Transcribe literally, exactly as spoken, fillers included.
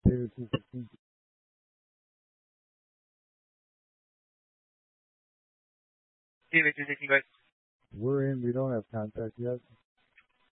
David two fifteen. David two fifteen, guys. We're in. We don't have contact yet.